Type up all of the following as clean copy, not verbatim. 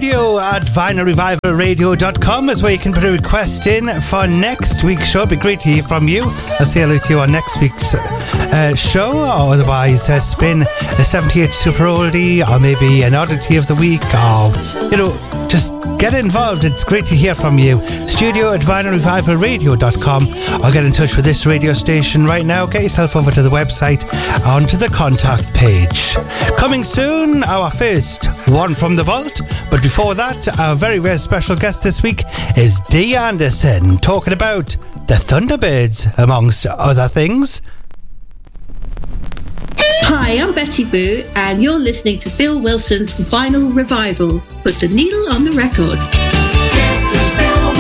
studio@vinylrevivalradio.com is where you can put a request in for next week's show. It'd be great to hear from you. I'll say hello to you on next week's show, or otherwise spin a 78 super oldie, or maybe an oddity of the week, or, just get involved. It's great to hear from you. studio@vinylrevivalradio.com, or get in touch with this radio station right now. Get yourself over to the website, onto the contact page. Coming soon, our first one from the vault. But before that, our very, very special guest this week is Dee Anderson, talking about the Thunderbirds, amongst other things. Hi, I'm Betty Boo, and you're listening to Phil Wilson's Vinyl Revival. Put the needle on the record. This is Phil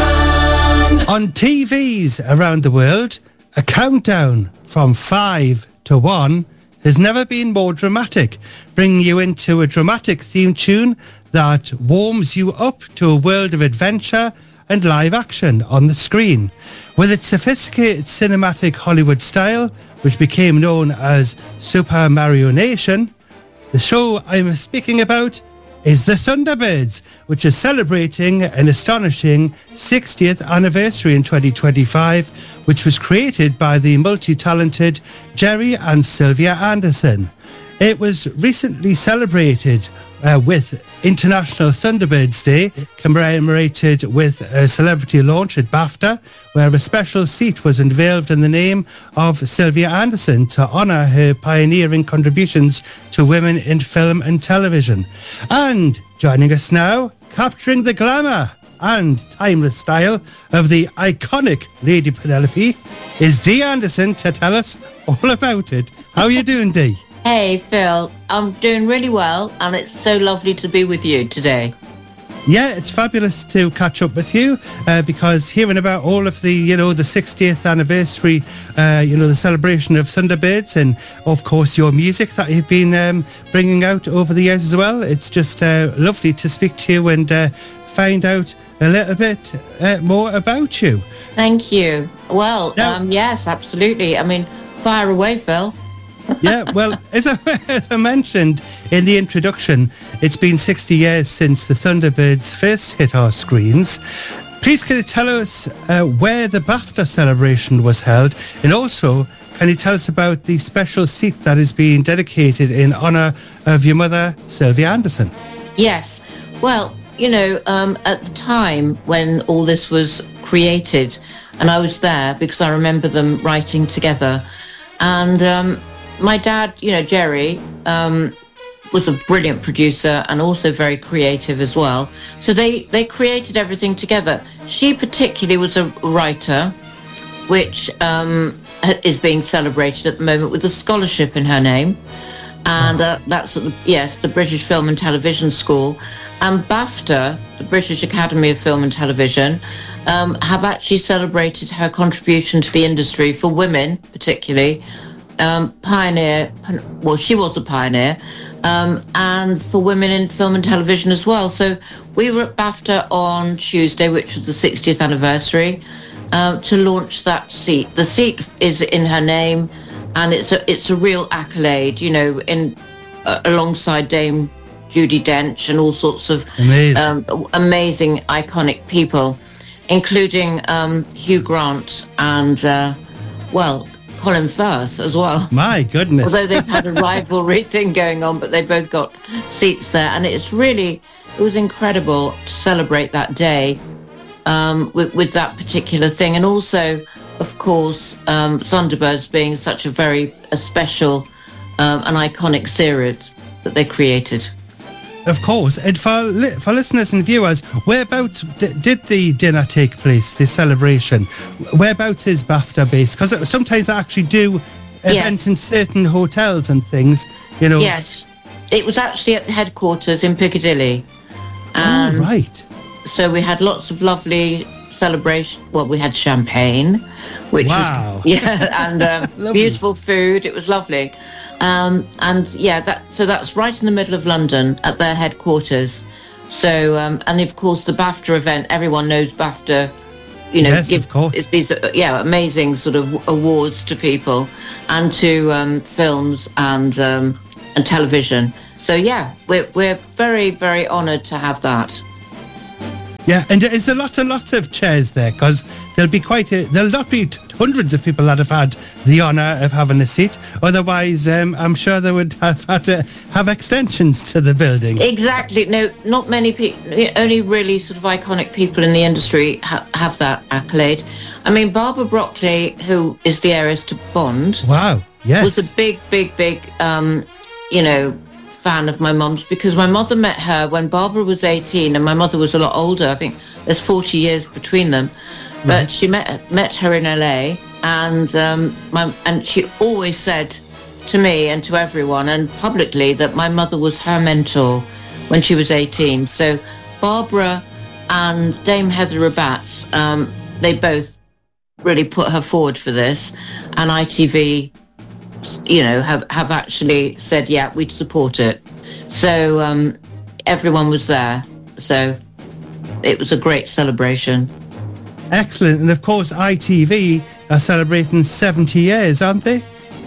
Wilson. On TVs around the world, a countdown from 5 to 1 has never been more dramatic, bringing you into a dramatic theme tune that warms you up to a world of adventure and live action on the screen. With its sophisticated cinematic Hollywood style, which became known as Super Mario Nation, the show I'm speaking about is The Thunderbirds, which is celebrating an astonishing 60th anniversary in 2025, which was created by the multi-talented Jerry and Sylvia Anderson. It was recently celebrated with International Thunderbirds Day, commemorated with a celebrity launch at BAFTA, where a special seat was unveiled in the name of Sylvia Anderson to honour her pioneering contributions to women in film and television. And joining us now, capturing the glamour and timeless style of the iconic Lady Penelope, is Dee Anderson to tell us all about it. How are you doing, Dee? Hey Phil, I'm doing really well, and it's so lovely to be with you today. Yeah, it's fabulous to catch up with you because hearing about all of the, the 60th anniversary, the celebration of Thunderbirds, and of course your music that you've been bringing out over the years as well. It's just lovely to speak to you and find out a little bit more about you. Thank you. Well, Now, yes, absolutely. I mean, fire away, Phil. Yeah, well, as I mentioned in the introduction, it's been 60 years since the Thunderbirds first hit our screens. Please can you tell us where the BAFTA celebration was held, and also can you tell us about the special seat that is being dedicated in honour of your mother, Sylvia Anderson? Yes. Well, at the time when all this was created, and I was there because I remember them writing together, and my dad, Jerry, was a brilliant producer and also very creative as well. So they created everything together. She particularly was a writer, which is being celebrated at the moment with a scholarship in her name. And that's at the British Film and Television School. And BAFTA, the British Academy of Film and Television, have actually celebrated her contribution to the industry for women, particularly. She was a pioneer, and for women in film and television as well. So we were at BAFTA on Tuesday, which was the 60th anniversary, to launch that seat. The seat is in her name, and it's a real accolade, alongside Dame Judi Dench and all sorts of amazing iconic people, including Hugh Grant and Colin Firth as well. My goodness. Although they've had a rivalry thing going on, but they both got seats there. And it was incredible to celebrate that day with that particular thing. And also, of course, Thunderbirds being such a very special and iconic series that they created. Of course. And for listeners and viewers, whereabouts did the dinner take place, the celebration? Whereabouts is BAFTA based? Because sometimes they actually do events in certain hotels and things, Yes. It was actually at the headquarters in Piccadilly. Right. So we had lots of lovely celebration. Well, we had champagne, which was... Yeah, and beautiful food. It was lovely. That's right in the middle of London at their headquarters. So, and of course the BAFTA event, everyone knows BAFTA, yes, of course. These amazing sort of awards to people and to films and television. So yeah, we're very, very honoured to have that. Yeah, and is there lots and lots of chairs there? Because there'll not be hundreds of people that have had the honour of having a seat. Otherwise, I'm sure they would have had to have extensions to the building. Exactly. No, not many people, only really sort of iconic people in the industry have that accolade. I mean, Barbara Broccoli, who is the heiress to Bond. Wow, yes. Was a big, fan of my mum's, because my mother met her when Barbara was 18 and my mother was a lot older. I think there's 40 years between them. But she met her in LA, and she always said to me and to everyone and publicly that my mother was her mentor when she was 18. So Barbara and Dame Heather Rabatz, they both really put her forward for this, and ITV have actually said, yeah, we'd support it. So everyone was there. So it was a great celebration. Excellent. And of course, ITV are celebrating 70 years, aren't they?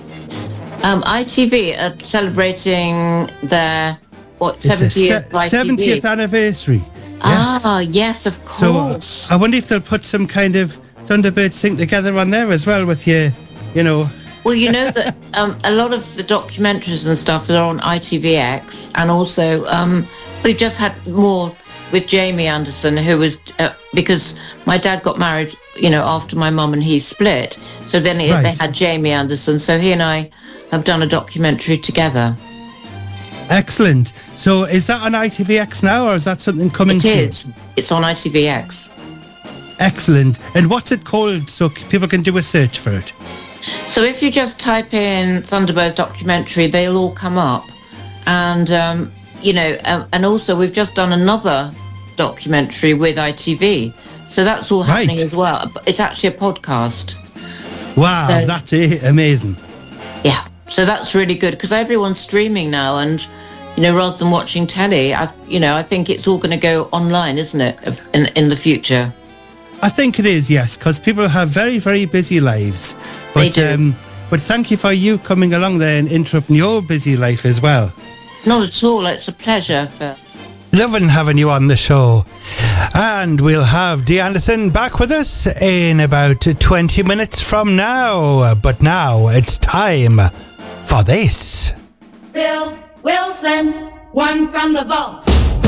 ITV are celebrating their, 70th ITV? 70th anniversary. Yes. Yes, of course. So I wonder if they'll put some kind of Thunderbirds thing together on there as well with Well, you know that a lot of the documentaries and stuff are on ITVX, and also we've just had more with Jamie Anderson, who was because my dad got married, after my mum and he split. So then they had Jamie Anderson. So he and I have done a documentary together. Excellent. So is that on ITVX now, or is that something coming soon? It is. It's on ITVX. Excellent. And what's it called, so people can do a search for it? So if you just type in Thunderbirds documentary, they'll all come up. And, and also we've just done another documentary with ITV. So that's all happening as well. It's actually a podcast. Wow, so, that's amazing. Yeah. So that's really good, because everyone's streaming now, and, rather than watching telly, I think it's all going to go online, isn't it, in the future? I think it is, yes, because people have very, very busy lives. But, they do. But thank you for you coming along there and interrupting your busy life as well. Not at all. It's a pleasure, Phil. Loving having you on the show. And we'll have Dee Anderson back with us in about 20 minutes from now. But now it's time for this. Phil Wilson's One from the Vault.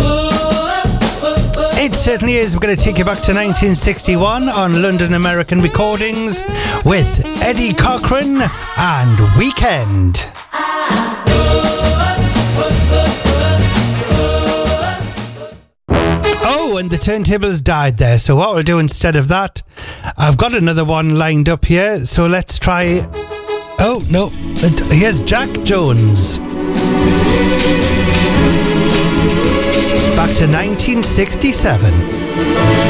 It certainly is. We're going to take you back to 1961 on London American Recordings with Eddie Cochran and Weekend. Oh, and the turntables died there. So what we'll do instead of that, I've got another one lined up here. So let's try... Oh, no. Here's Jack Jones. Back to 1967.